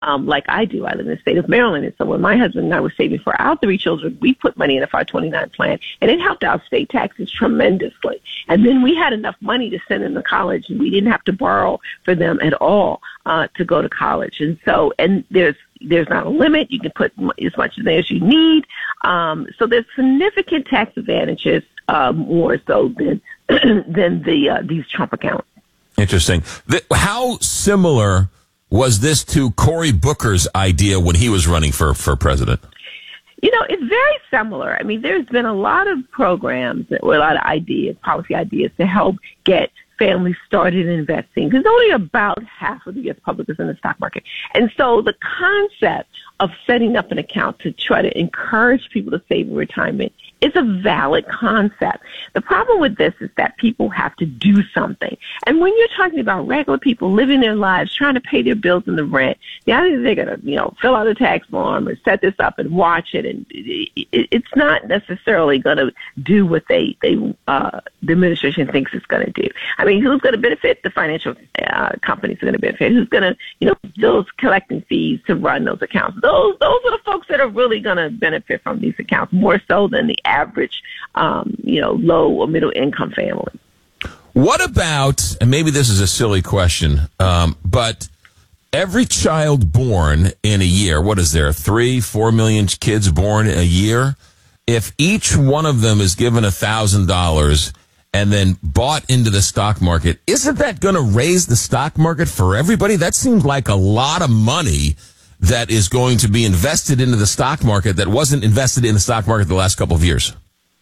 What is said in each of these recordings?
like I do. I live in the state of Maryland. And so when my husband and I were saving for our 3 children, we put money in a 529 plan, and it helped our state taxes tremendously. And then we had enough money to send them to college, and we didn't have to borrow for them at all to go to college. And so, and there's not a limit. You can put as much as you need. So there's significant tax advantages, more so than these Trump accounts. Interesting. How similar was this to Cory Booker's idea when he was running for president? You know, it's very similar. I mean, there's been a lot of programs or a lot of ideas, policy ideas to help get families started investing, because only about half of the U.S. public is in the stock market. And so the concept of setting up an account to try to encourage people to save in retirement is a valid concept. The problem with this is that people have to do something. And when you're talking about regular people living their lives, trying to pay their bills and the rent, the idea that they're going to, fill out a tax form or set this up and watch it, and it's not necessarily going to do what the administration thinks it's going to do. I mean, who's going to benefit? The financial companies are going to benefit. Who's going to, those collecting fees to run those accounts? Those are the folks that are really going to benefit from these accounts more so than the average, low or middle income family. What about, and maybe this is a silly question, but every child born in a year, what is there, 3-4 million kids born a year? If each one of them is given $1,000 and then bought into the stock market, isn't that going to raise the stock market for everybody? That seems like a lot of money that is going to be invested into the stock market that wasn't invested in the stock market the last couple of years.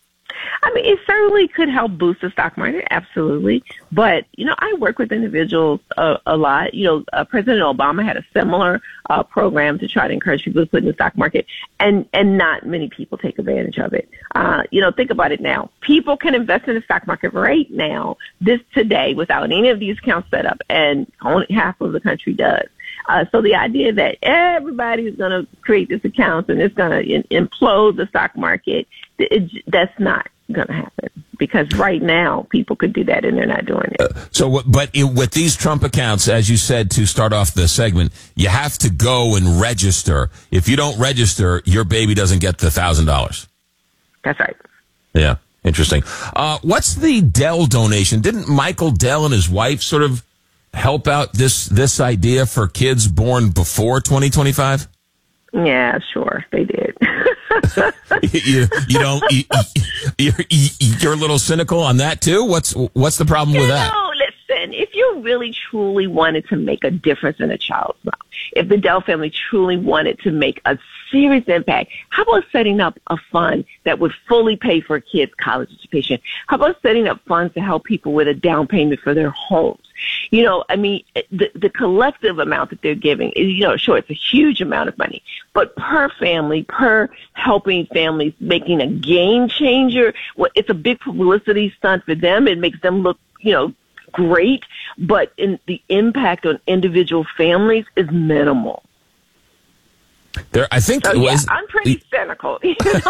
I mean, it certainly could help boost the stock market, absolutely. But, I work with individuals a lot. President Obama had a similar program to try to encourage people to put in the stock market, and not many people take advantage of it. Think about it now. People can invest in the stock market right now, today, without any of these accounts set up, and only half of the country does. So the idea that everybody's going to create this account and it's going to implode the stock market, that's not going to happen, because right now people could do that and they're not doing it. With these Trump accounts, as you said to start off the segment, you have to go and register. If you don't register, your baby doesn't get the $1,000. That's right. Yeah, interesting. What's the Dell donation? Didn't Michael Dell and his wife sort of help out this idea for kids born before 2025? Yeah, sure, they did. You're a little cynical on that too. What's the problem with that? No, listen, if you really truly wanted to make a difference in a child's life, if the Dell family truly wanted to make a serious impact, how about setting up a fund that would fully pay for a kid's college education? How about setting up funds to help people with a down payment for their homes? The collective amount that they're giving is, sure, it's a huge amount of money, but per family, per helping families, making a game changer, well, it's a big publicity stunt for them. It makes them look, great, but the impact on individual families is minimal. I'm pretty cynical.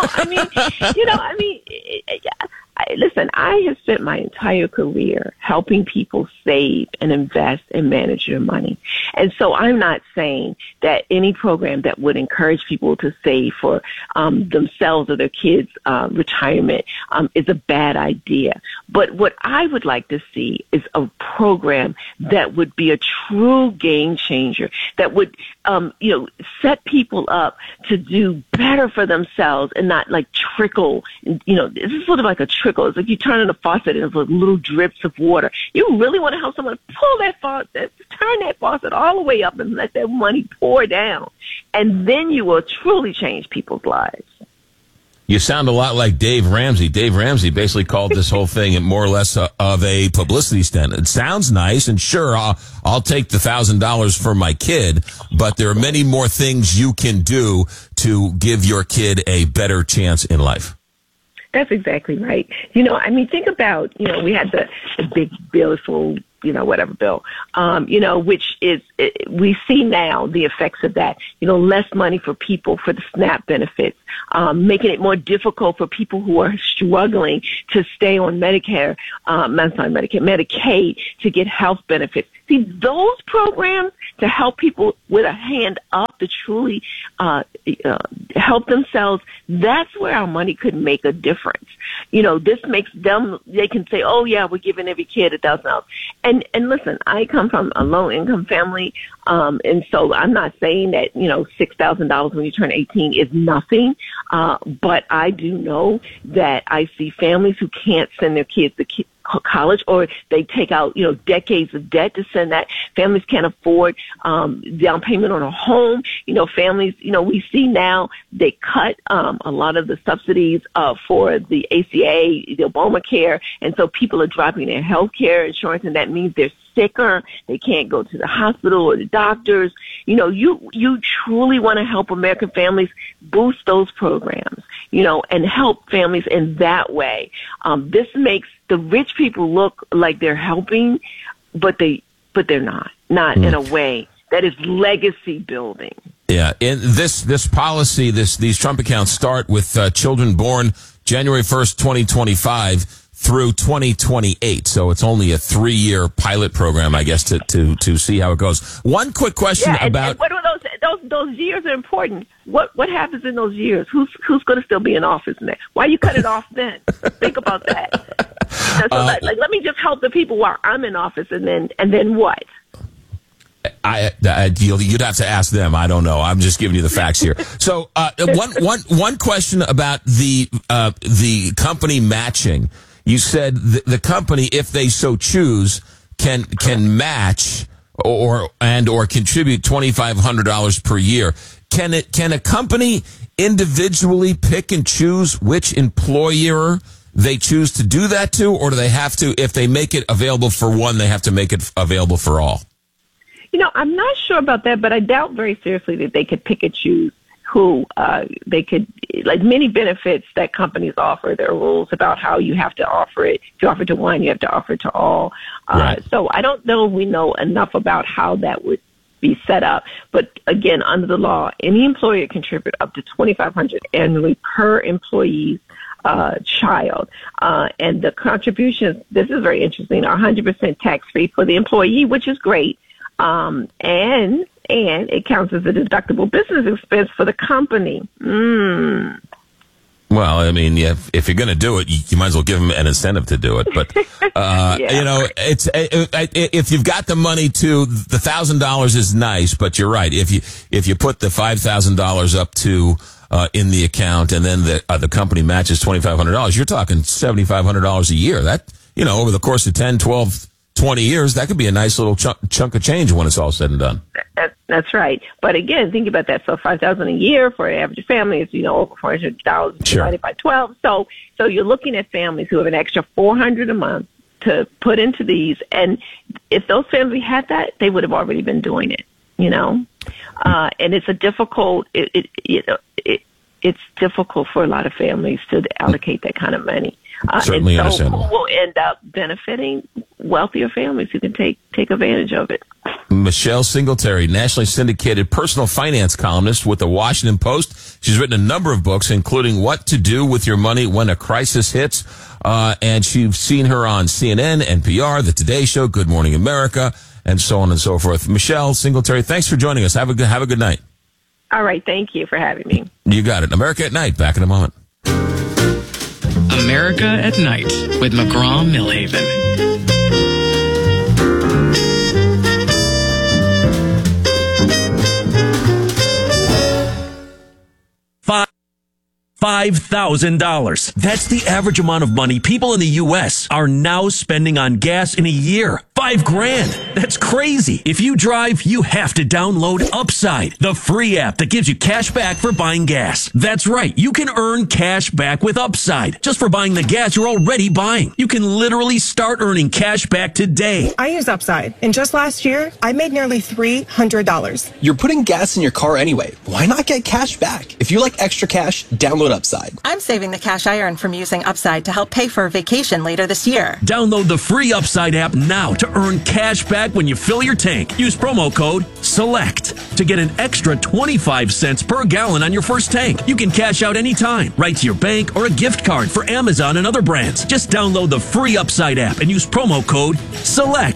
Listen, I have spent my entire career helping people save and invest and manage their money. And so I'm not saying that any program that would encourage people to save for themselves or their kids' retirement is a bad idea. But what I would like to see is a program that would be a true game changer, that would, set people up to do better for themselves and not like trickle. This is sort of like a trickle. It's like you turn on a faucet and it's like little drips of water. You really want to help someone pull that faucet, turn that faucet all the way up and let that money pour down. And then you will truly change people's lives. You sound a lot like Dave Ramsey. Dave Ramsey basically called this whole thing more or less of a publicity stunt. It sounds nice, and sure, I'll take the $1,000 for my kid, but there are many more things you can do to give your kid a better chance in life. That's exactly right. Think about, we had the big beautiful, whatever bill, which is, we see now the effects of that, less money for people for the SNAP benefits, making it more difficult for people who are struggling to stay on Medicaid to get health benefits. See, those programs to help people with a hand up to truly help themselves, that's where our money could make a difference. This makes them, they can say, oh yeah, we're giving every kid $1,000. And listen, I come from a low income family, and so I'm not saying that, $6,000 when you turn 18 is nothing, but I do know that I see families who can't send their kids to college, or they take out, decades of debt to send that. Families can't afford down payment on a home. Families, we see now they cut a lot of the subsidies for the ACA, the Obamacare, and so people are dropping their health care insurance, and that means they're sicker. They can't go to the hospital or the doctors. You truly want to help American families boost those programs, and help families in that way. This makes the rich people look like they're helping, but they're not in a way that is legacy building. Yeah, and this policy, these Trump accounts start with children born January 1st, 2025 through 2028. So it's only a 3-year pilot program, I guess, to see how it goes. One quick question about and what are those years are important. What happens in those years? Who's going to still be in office then? Why you cut it off then? Think about that. Let me just help the people while I'm in office, and then what? You'd have to ask them. I don't know. I'm just giving you the facts here. So one question about the company matching. You said the company, if they so choose, can match or contribute $2,500 per year. Can a company individually pick and choose which employer they choose to do that to, or do they have to, if they make it available for one, they have to make it available for all? I'm not sure about that, but I doubt very seriously that they could pick and choose who they could, like many benefits that companies offer. There are rules about how you have to offer it. If you offer it to one, you have to offer it to all. Right. So I don't know if we know enough about how that would be set up. But again, under the law, any employer can contribute up to $2,500 annually per employee's child. And the contributions, this is very interesting, are 100% tax-free for the employee, which is great. And it counts as a deductible business expense for the company. Well, I mean, if you're going to do it, you might as well give them an incentive to do it. But if you've got the money to, the $1,000 is nice. But you're right. If you put the $5,000 up to in the account, and then the company matches $2,500, you're talking $7,500 a year. That over the course of 10, 12, 20 years, that could be a nice little chunk of change when it's all said and done. That's right. But again, think about that. So $5,000 a year for an average family is, over $400 divided by 12. So you're looking at families who have an extra $400 a month to put into these. And if those families had that, they would have already been doing it, And it's a difficult, it's difficult for a lot of families to allocate that kind of money. Certainly and so understandable. Who will end up benefiting? Wealthier families who can take advantage of it. Michelle Singletary, nationally syndicated personal finance columnist with the Washington Post. She's written a number of books, including What to Do with Your Money When a Crisis Hits. And you've seen her on CNN, NPR, The Today Show, Good Morning America, and so on and so forth. Michelle Singletary, thanks for joining us. Have a good night. All right. Thank you for having me. You got it. America at Night. Back in a moment. America at Night with McGraw-Milhaven. $5,000. That's the average amount of money people in the U.S. are now spending on gas in a year. $5,000. That's crazy. If you drive, you have to download Upside, the free app that gives you cash back for buying gas. That's right. You can earn cash back with Upside just for buying the gas you're already buying. You can literally start earning cash back today. I use Upside, and just last year, I made nearly $300. You're putting gas in your car anyway. Why not get cash back? If you like extra cash, download Upside. I'm saving the cash I earn from using Upside to help pay for a vacation later this year. Download the free Upside app now to earn cash back when you fill your tank. Use promo code SELECT to get an extra 25 cents per gallon on your first tank. You can cash out anytime, right to your bank or a gift card for Amazon and other brands. Just download the free Upside app and use promo code SELECT.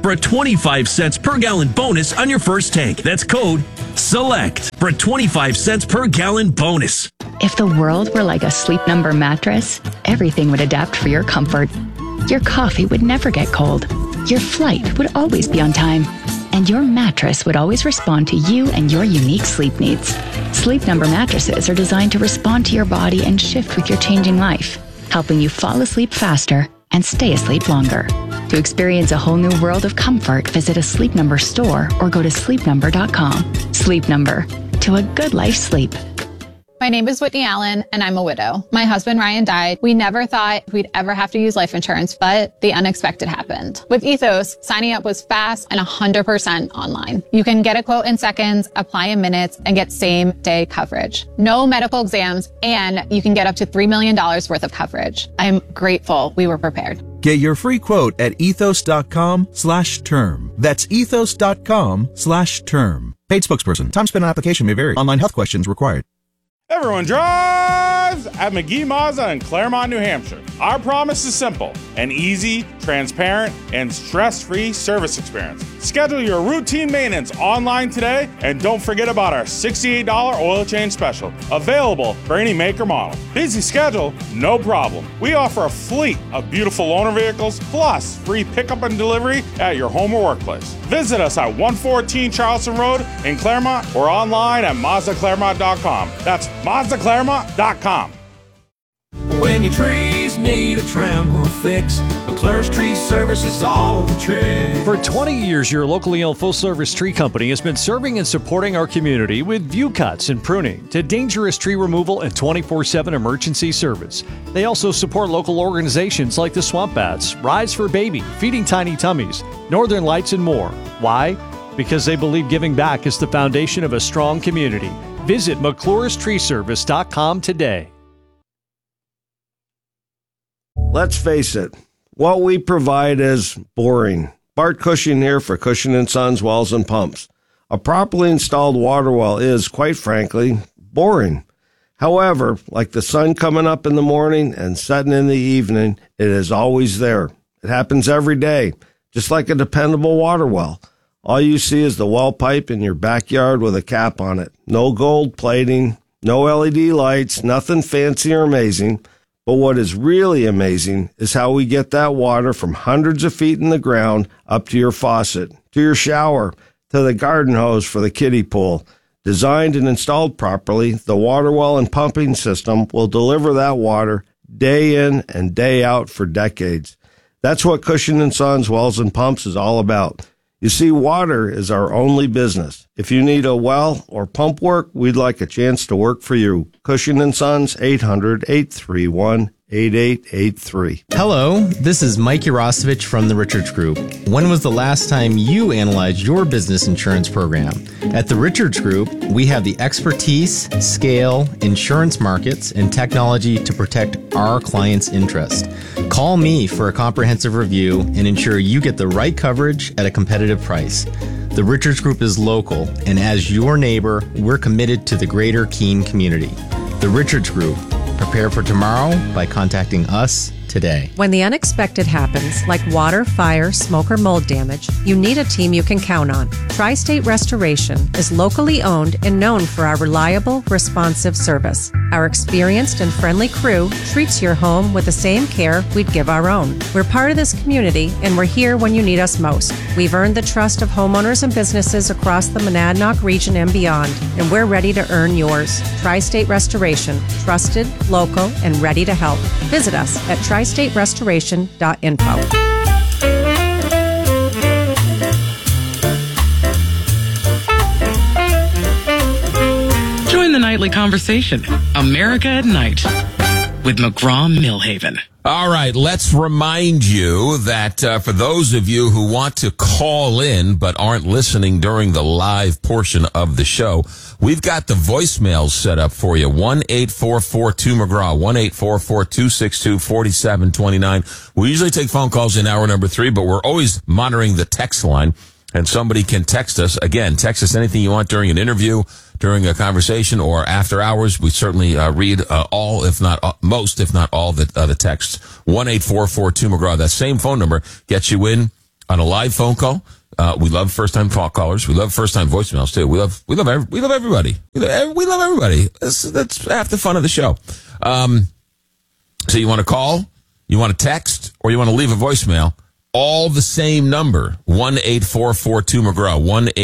for a 25 cents per gallon bonus on your first tank. That's code SELECT for a 25 cents per gallon bonus. If the world were like a Sleep Number mattress, everything would adapt for your comfort. Your coffee would never get cold. Your flight would always be on time. And your mattress would always respond to you and your unique sleep needs. Sleep Number mattresses are designed to respond to your body and shift with your changing life, helping you fall asleep faster and stay asleep longer. To experience a whole new world of comfort, visit a Sleep Number store or go to sleepnumber.com. Sleep Number. To a good life sleep. My name is Whitney Allen, and I'm a widow. My husband, Ryan, died. We never thought we'd ever have to use life insurance, but the unexpected happened. With Ethos, signing up was fast and 100% online. You can get a quote in seconds, apply in minutes, and get same-day coverage. No medical exams, and you can get up to $3 million worth of coverage. I'm grateful we were prepared. Get your free quote at ethos.com/term. That's ethos.com/term. Paid spokesperson. Time spent on application may vary. Online health questions required. Everyone drives at McGee Mazda in Claremont, New Hampshire. Our promise is simple: an easy, transparent, and stress-free service experience. Schedule your routine maintenance online today, and don't forget about our $68 oil change special, available for any make or model. Busy schedule? No problem. We offer a fleet of beautiful loaner vehicles, plus free pickup and delivery at your home or workplace. Visit us at 114 Charleston Road in Claremont or online at MazdaClaremont.com. That's MazdaClaremont.com. When your trees need a trim or fix, McClure's Tree Service is all the trick. For 20 years, your locally owned full-service tree company has been serving and supporting our community with view cuts and pruning to dangerous tree removal and 24/7 emergency service. They also support local organizations like the Swamp Bats, Rise for Baby, Feeding Tiny Tummies, Northern Lights, and more. Why? Because they believe giving back is the foundation of a strong community. Visit McClure'sTreeService.com today. Let's face it, what we provide is boring. Bart Cushing here for Cushing & Sons Wells and Pumps. A properly installed water well is, quite frankly, boring. However, like the sun coming up in the morning and setting in the evening, it is always there. It happens every day, just like a dependable water well. All you see is the well pipe in your backyard with a cap on it. No gold plating, no LED lights, nothing fancy or amazing. But what is really amazing is how we get that water from hundreds of feet in the ground up to your faucet, to your shower, to the garden hose for the kiddie pool. Designed and installed properly, the water well and pumping system will deliver that water day in and day out for decades. That's what Cushing & Sons Wells and Pumps is all about. You see, water is our only business. If you need a well or pump work, we'd like a chance to work for you. Cushing & Sons, 800-831-8883. Hello, this is Mike Urosevich from the Richards Group. When was the last time you analyzed your business insurance program? At the Richards Group, we have the expertise, scale, insurance markets, and technology to protect our clients' interest. Call me for a comprehensive review and ensure you get the right coverage at a competitive price. The Richards Group is local, and as your neighbor, we're committed to the greater Keene community. The Richards Group. Prepare for tomorrow by contacting us today. When the unexpected happens, like water, fire, smoke, or mold damage, you need a team you can count on. Tri-State Restoration is locally owned and known for our reliable, responsive service. Our experienced and friendly crew treats your home with the same care we'd give our own. We're part of this community, and we're here when you need us most. We've earned the trust of homeowners and businesses across the Monadnock region and beyond, and we're ready to earn yours. Tri-State Restoration, trusted, local, and ready to help. Visit us at tristaterestoration.info. Join the nightly conversation, America at Night, with McGraw-Millhaven. All right, let's remind you that for those of you who want to call in but aren't listening during the live portion of the show, we've got the voicemails set up for you. 1-844-2-McGraw, 1-844-262-4729. We usually take phone calls in hour number 3, but we're always monitoring the text line. And somebody can text us. Again, text us anything you want during an interview, during a conversation, or after hours. We certainly read all, if not most, if not all, the texts. 1-844-2-McGraw. That same phone number gets you in on a live phone call. We love first-time callers. We love first-time voicemails too. We love everybody. We love everybody. That's half the fun of the show. So you want to call, you want to text, or you want to leave a voicemail? All the same number: 1-844-2McGraw,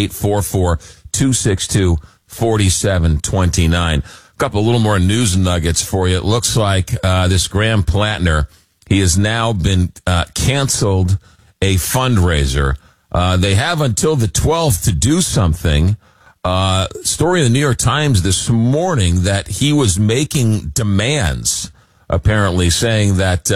1-844-262-4729. A couple, a little more news nuggets for you. It looks like this Graham Plattner, he has now been canceled a fundraiser. They have until the 12th to do something. Story in the New York Times this morning that he was making demands, apparently saying that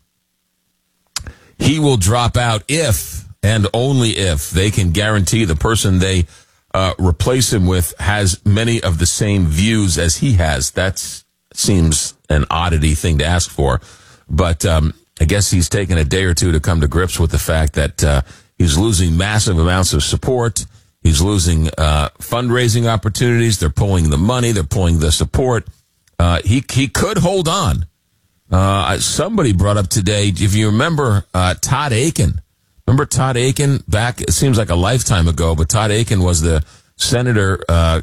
he will drop out if and only if they can guarantee the person they replace him with has many of the same views as he has. That seems an oddity thing to ask for, but I guess he's taken a day or two to come to grips with the fact that he's losing massive amounts of support. He's losing fundraising opportunities. They're pulling the money. They're pulling the support. He could hold on. Somebody brought up today, if you remember Todd Akin. Remember Todd Akin back, it seems like a lifetime ago, but Todd Akin was the senator,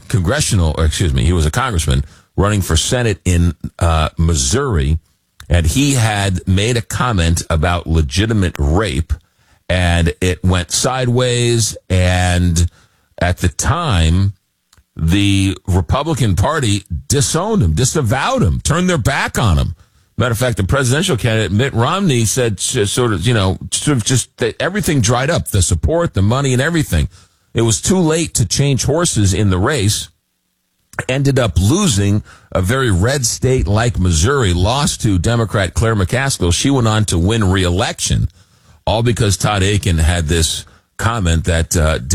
he was a congressman running for Senate in Missouri, and he had made a comment about legitimate rape, and it went sideways, and at the time, the Republican Party disowned him, disavowed him, turned their back on him. Matter of fact, the presidential candidate, Mitt Romney, said that everything dried up, the support, the money, and everything. It was too late to change horses in the race. Ended up losing a very red state like Missouri, lost to Democrat Claire McCaskill. She went on to win re-election, all because Todd Akin had this comment that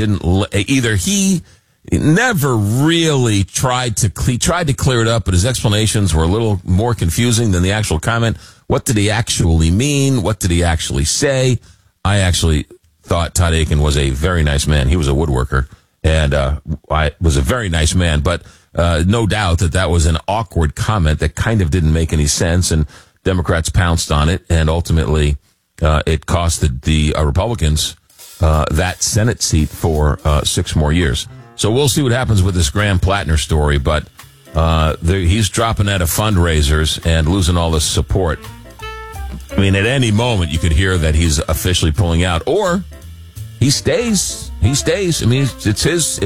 he never really tried to clear it up, but his explanations were a little more confusing than the actual comment. What did he actually mean? What did he actually say? I actually thought Todd Akin was a very nice man. He was a woodworker, and was a very nice man, but no doubt that was an awkward comment that kind of didn't make any sense, and Democrats pounced on it, and ultimately it cost the Republicans that Senate seat for 6 more years. So we'll see what happens with this Graham Plattner story, but he's dropping out of fundraisers and losing all this support. I mean, at any moment you could hear that he's officially pulling out, or he stays. He stays. I mean, it's his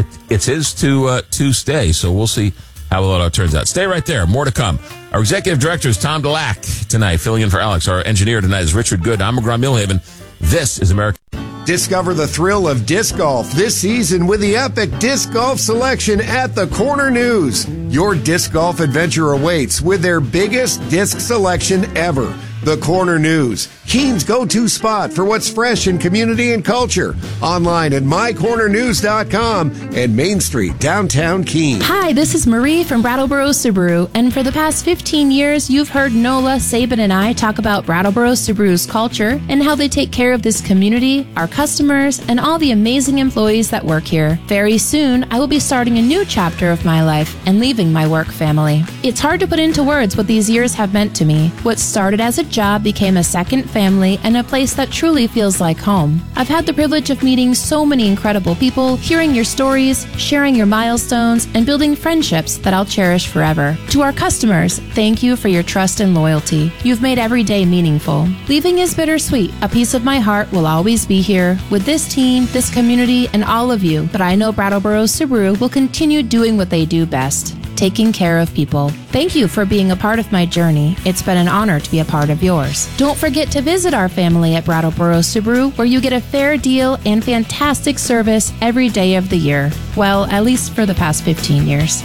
to stay. So we'll see how it all turns out. Stay right there. More to come. Our executive director is Tom DeLack tonight, filling in for Alex. Our engineer tonight is Richard Good. I'm McGraw Millhaven. This is America. Discover the thrill of disc golf this season with the epic disc golf selection at the Corner News. Your disc golf adventure awaits with their biggest disc selection ever. The Corner News, Keene's go-to spot for what's fresh in community and culture. Online at mycornernews.com and Main Street, downtown Keene. Hi, this is Marie from Brattleboro Subaru, and for the past 15 years, you've heard Nola, Sabin, and I talk about Brattleboro Subaru's culture and how they take care of this community, our customers, and all the amazing employees that work here. Very soon, I will be starting a new chapter of my life and leaving my work family. It's hard to put into words what these years have meant to me. What started as a job became a second family and a place that truly feels like home. I've had the privilege of meeting so many incredible people, hearing your stories, sharing your milestones, and building friendships that I'll cherish forever. To our customers, thank you for your trust and loyalty. You've made every day meaningful. Leaving is bittersweet. A piece of my heart will always be here with this team, this community, and all of you. But I know Brattleboro Subaru will continue doing what they do best, taking care of people. Thank you for being a part of my journey. It's been an honor to be a part of yours. Don't forget to visit our family at Brattleboro Subaru, where you get a fair deal and fantastic service every day of the year. Well, at least for the past 15 years.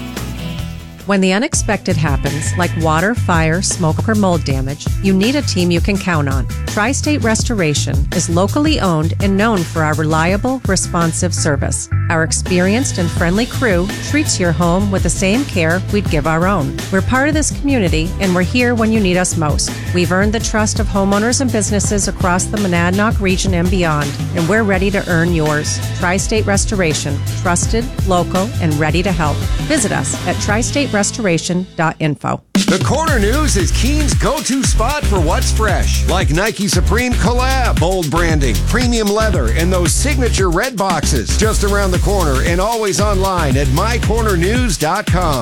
When the unexpected happens, like water, fire, smoke, or mold damage, you need a team you can count on. Tri-State Restoration is locally owned and known for our reliable, responsive service. Our experienced and friendly crew treats your home with the same care we'd give our own. We're part of this community, and we're here when you need us most. We've earned the trust of homeowners and businesses across the Monadnock region and beyond, and we're ready to earn yours. Tri-State Restoration, trusted, local, and ready to help. Visit us at Tri-State TriStateRestoration.info. The Corner News is Keene's go-to spot for what's fresh, like Nike Supreme Collab, bold branding, premium leather, and those signature red boxes. Just around the corner and always online at mycornernews.com.